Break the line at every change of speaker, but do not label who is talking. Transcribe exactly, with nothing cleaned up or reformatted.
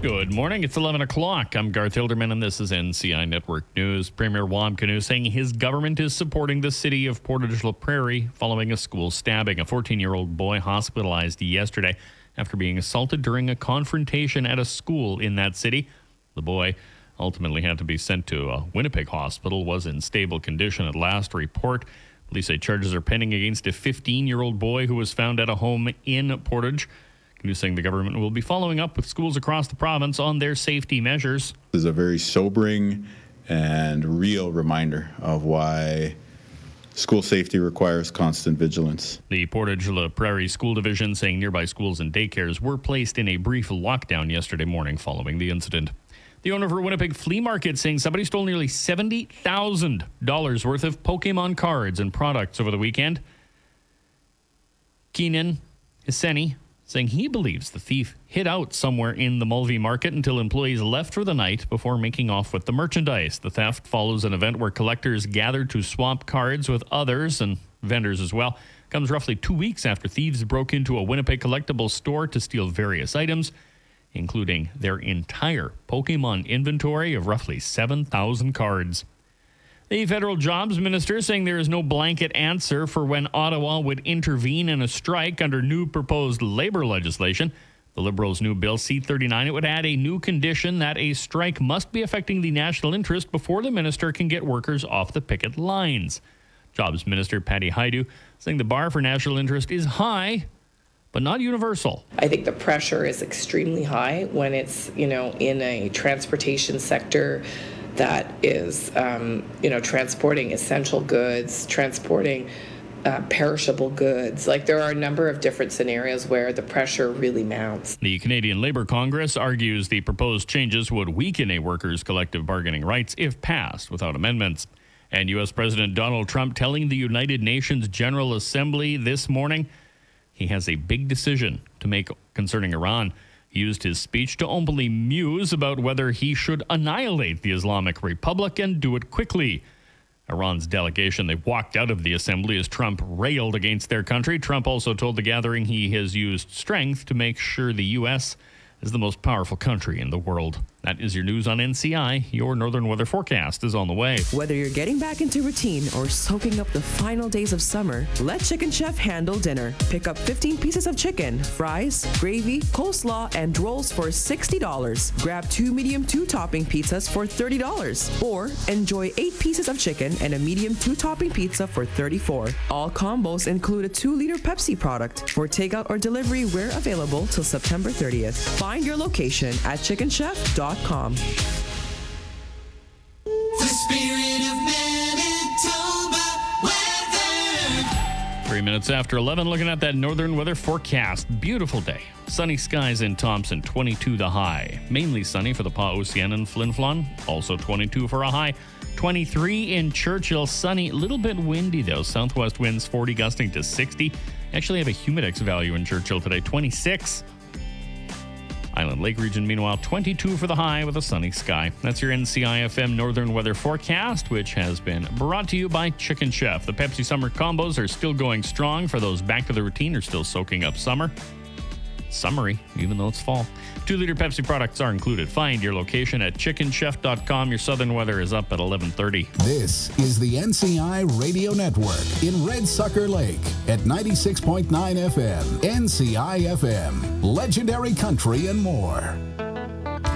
Good morning. It's eleven o'clock. I'm Garth Hilderman, and this is N C I Network News. Premier Wam Kanu saying his government is supporting the city of Portage La Prairie following a school stabbing. A fourteen-year-old boy hospitalized yesterday after being assaulted during a confrontation at a school in that city. The boy ultimately had to be sent to a Winnipeg hospital, was in stable condition at last report. Police say charges are pending against a fifteen-year-old boy who was found at a home in Portage. News saying the government will be following up with schools across the province on their safety measures.
This is a very sobering and real reminder of why school safety requires constant vigilance.
The Portage La Prairie School Division saying nearby schools and daycares were placed in a brief lockdown yesterday morning following the incident. The owner of a Winnipeg flea market saying somebody stole nearly seventy thousand dollars worth of Pokemon cards and products over the weekend. Keenan Hisseni saying he believes the thief hid out somewhere in the Mulvey market until employees left for the night before making off with the merchandise. The theft follows an event where collectors gathered to swap cards with others and vendors as well. Comes roughly two weeks after thieves broke into a Winnipeg collectibles store to steal various items, including their entire Pokemon inventory of roughly seven thousand cards. The federal jobs minister saying there is no blanket answer for when Ottawa would intervene in a strike under new proposed labor legislation. The Liberals' new bill, C thirty-nine, it would add a new condition that a strike must be affecting the national interest before the minister can get workers off the picket lines. Jobs Minister Patty Hajdu saying the bar for national interest is high, but not universal.
I think the pressure is extremely high when it's, you know, in a transportation sector that is, um, you know, transporting essential goods, transporting uh, perishable goods. Like, there are a number of different scenarios where the pressure really mounts.
The Canadian Labour Congress argues the proposed changes would weaken a workers' collective bargaining rights if passed without amendments. And U S President Donald Trump telling the United Nations General Assembly this morning he has a big decision to make concerning Iran. He used his speech to openly muse about whether he should annihilate the Islamic Republic and do it quickly. Iran's delegation, they walked out of the assembly as Trump railed against their country. Trump also told the gathering he has used strength to make sure the U S is the most powerful country in the world. That is your news on N C I. Your Northern Weather Forecast is on the way.
Whether you're getting back into routine or soaking up the final days of summer, let Chicken Chef handle dinner. Pick up fifteen pieces of chicken, fries, gravy, coleslaw, and rolls for sixty dollars. Grab two medium two-topping pizzas for thirty dollars. Or enjoy eight pieces of chicken and a medium two-topping pizza for thirty-four dollars. All combos include a two-liter Pepsi product. For takeout or delivery, we're available till September thirtieth. Find your location at chicken chef dot com.
The spirit of Manitoba weather.
Three minutes after eleven, looking at that Northern Weather Forecast. Beautiful day. Sunny skies in Thompson, twenty-two the high. Mainly sunny for the Pa-Ocean and Flin Flon. Also twenty-two for a high. twenty-three in Churchill, sunny. A little bit windy, though. Southwest winds forty, gusting to sixty. Actually have a humidex value in Churchill today, twenty-six. Island Lake region, meanwhile, twenty-two for the high with a sunny sky. That's your N C I F M Northern Weather Forecast, which has been brought to you by Chicken Chef. The Pepsi Summer combos are still going strong for those back to the routine or still soaking up summer. Summery, even though it's fall. Two-liter Pepsi products are included. Find your location at chicken chef dot com. Your southern weather is up at eleven thirty.
This is the N C I Radio Network in Red Sucker Lake at ninety-six point nine F M. N C I F M, legendary country and more.